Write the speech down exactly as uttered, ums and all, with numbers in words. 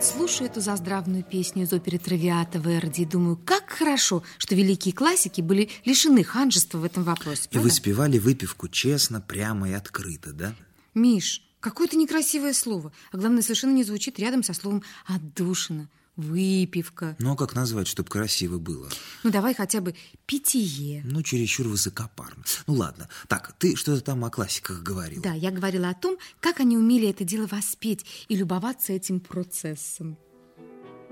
Слушаю эту заздравную песню из оперы «Травиата» Верди и думаю, как хорошо, что великие классики были лишены ханжества в этом вопросе. И вы спевали выпивку честно, прямо и открыто, да? Миш, какое-то некрасивое слово, а главное, совершенно не звучит рядом со словом «отдушина», «выпивка». Ну, а как назвать, чтобы красиво было? Ну, давай хотя бы «питье». Ну, чересчур высокопарно. Ну, ладно. Так, ты что-то там о классиках говорила. Да, я говорила о том, как они умели это дело воспеть и любоваться этим процессом.